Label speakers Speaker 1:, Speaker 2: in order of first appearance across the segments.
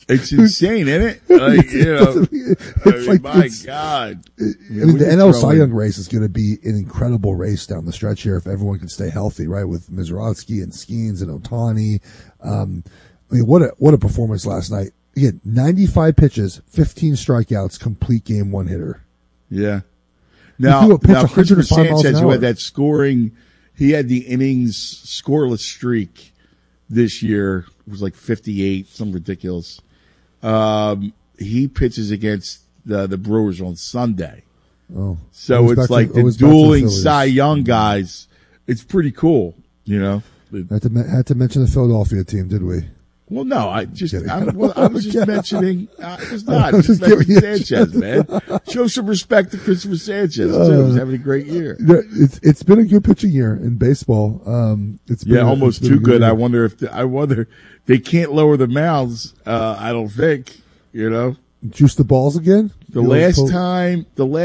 Speaker 1: It's insane, isn't it? Like, you know, my God.
Speaker 2: The NL Cy Young race is going to be an incredible race down the stretch here if everyone can stay healthy, right? With Mizrachi and Skeens and Ohtani. What a performance last night. Again, 95 pitches, 15 strikeouts, complete game one hitter.
Speaker 1: Yeah. Now Christopher Sanchez, who had that scoring, he had the innings scoreless streak this year. It was like 58, something ridiculous. He pitches against the Brewers on Sunday.
Speaker 2: Oh,
Speaker 1: so it's like the dueling Cy Young guys. It's pretty cool, you know.
Speaker 2: Had to mention the Philadelphia team, did we?
Speaker 1: Well, no, I was just mentioning. I was not. Just mentioning Sanchez, man. Show some respect to Christopher Sanchez too. He's having a great year.
Speaker 2: It's been a good pitching year in baseball. It's been
Speaker 1: almost too good. I wonder they can't lower the mounds. I don't think, you know.
Speaker 2: Juice the balls again.
Speaker 1: The last time,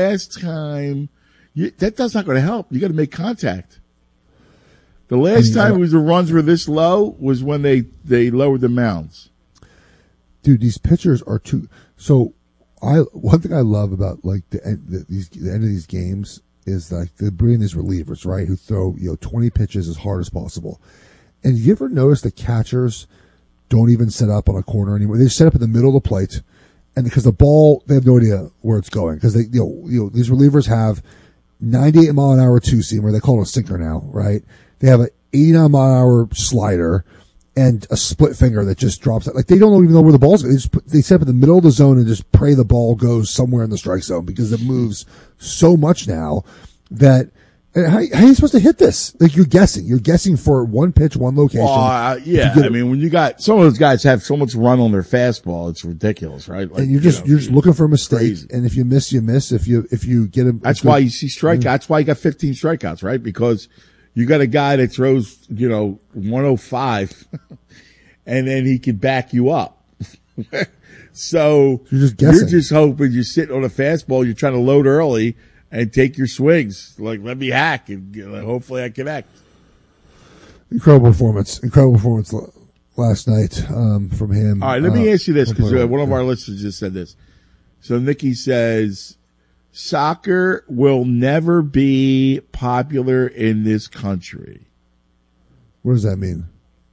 Speaker 1: that's not going to help. You got to make contact. The last time the runs were this low was when they lowered the mounds.
Speaker 2: Dude, these pitchers are too. So, one thing I love about like the end of these games is like they bring in these relievers, right, who throw 20 pitches as hard as possible. And you ever notice the catchers don't even set up on a corner anymore? They set up in the middle of the plate, and because the ball, they have no idea where it's going because they these relievers have 98 mile an hour two seamer. They call it a sinker now, right? They have an 89 mile an hour slider and a split finger that just drops it. Like they don't even know where the ball's going. They set up in the middle of the zone and just pray the ball goes somewhere in the strike zone because it moves so much now that how are you supposed to hit this? Like you're guessing for one pitch, one location.
Speaker 1: I mean, when you got some of those guys have so much run on their fastball, it's ridiculous, right? Like,
Speaker 2: and you're just looking for a mistake. Crazy. And if you miss, you miss. If you get him,
Speaker 1: that's why you see strikeouts. That's why you got 15 strikeouts, right? Because you got a guy that throws, 105 and then he can back you up. So
Speaker 2: you're just
Speaker 1: hoping you're sitting on a fastball. You're trying to load early and take your swings. Like, let me hack and hopefully I connect.
Speaker 2: Incredible performance last night, from him.
Speaker 1: All right. Let me ask you this because one of our listeners just said this. So Nikki says, soccer will never be popular in this country.
Speaker 2: What does that mean?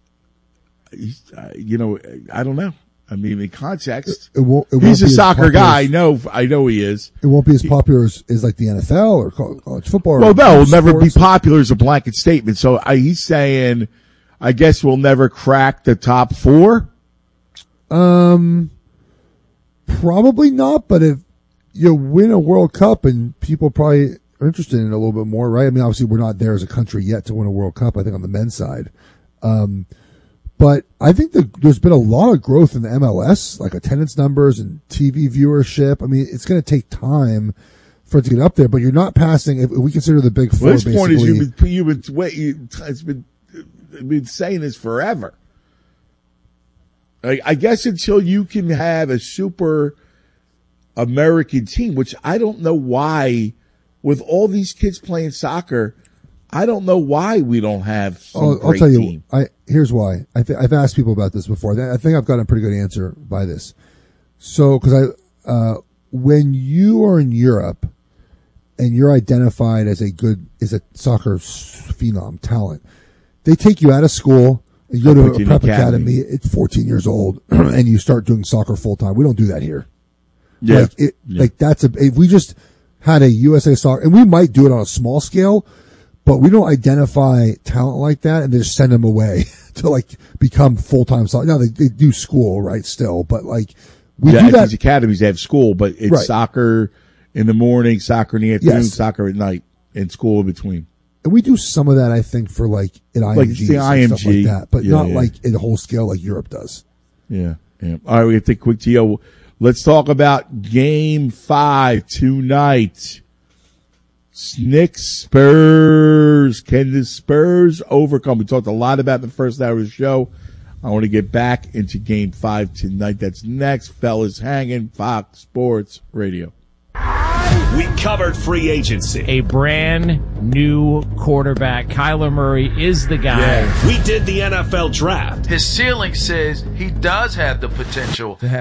Speaker 1: I don't know. I mean, in context,
Speaker 2: he's
Speaker 1: a soccer guy. I know he is.
Speaker 2: It won't be as popular as like the NFL or college football.
Speaker 1: Well, no, it'll never be popular as a blanket statement. So he's saying, I guess we'll never crack the top 4.
Speaker 2: Probably not. But if you win a World Cup and people probably are interested in it a little bit more, right? I mean, obviously we're not there as a country yet to win a World Cup, I think on the men's side. But I think there's been a lot of growth in the MLS, like attendance numbers and TV viewership. I mean, it's going to take time for it to get up there, but you're not passing, if we consider the big 4
Speaker 1: well, this
Speaker 2: basically.
Speaker 1: Point is it's been saying this forever. I guess until you can have a super American team, which I don't know why, with all these kids playing soccer, I don't know why we don't have some great
Speaker 2: I'll tell
Speaker 1: team.
Speaker 2: You, here's why. I've asked people about this before. I think I've gotten a pretty good answer by this. So, when you are in Europe and you're identified as a soccer phenom talent, they take you out of school. You go to a prep academy at 14 years old and you start doing soccer full time. We don't do that here.
Speaker 1: Yeah.
Speaker 2: If we just had a USA soccer, and we might do it on a small scale, but we don't identify talent like that and just send them away to become full-time soccer. Now they do school, right? Still, but we do that.
Speaker 1: These academies, they have school, but it's soccer in the morning, soccer in the afternoon, soccer at night, and school in between.
Speaker 2: And we do some of that, I think, for at IMG,
Speaker 1: like the IMG,
Speaker 2: stuff like that, but not in a whole scale like Europe does.
Speaker 1: Yeah. All right, we have to take a quick TO. Let's talk about Game 5 tonight. Knicks Spurs. Can the Spurs overcome? We talked a lot about in the first hour of the show. I want to get back into Game 5 tonight. That's next. Fellas hanging. Fox Sports Radio.
Speaker 3: We covered free agency.
Speaker 4: A brand new quarterback. Kyler Murray is the guy.
Speaker 3: Yeah. We did the NFL draft.
Speaker 5: His ceiling says he does have the potential to have